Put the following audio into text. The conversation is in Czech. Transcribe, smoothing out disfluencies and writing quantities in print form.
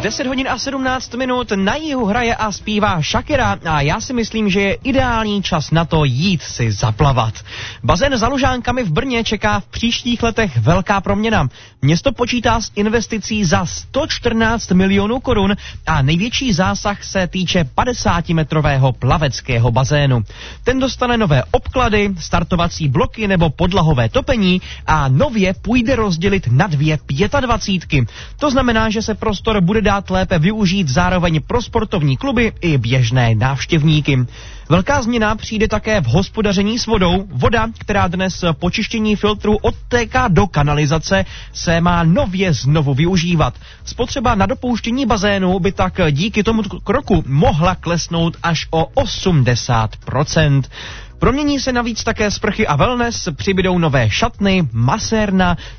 10 hodin a 17 minut, na jihu hraje a zpívá Shakira a já si myslím, že je ideální čas na to jít si zaplavat. Bazén za Lužánkami v Brně čeká v příštích letech velká proměna. Město počítá s investicí za 114 milionů korun a největší zásah se týče 50-metrového plaveckého bazénu. Ten dostane nové obklady, startovací bloky nebo podlahové topení a nově půjde rozdělit na 2 25. To znamená, že se prostor bude dát lépe využít zároveň pro sportovní kluby i běžné návštěvníky. Velká změna přijde také v hospodaření s vodou. Voda, která dnes po čištění filtru odtéká do kanalizace, se má nově znovu využívat. Spotřeba na dopouštění bazénu by tak díky tomu kroku mohla klesnout až o 80%. Promění se navíc také sprchy a wellness, přibydou nové šatny, masérna,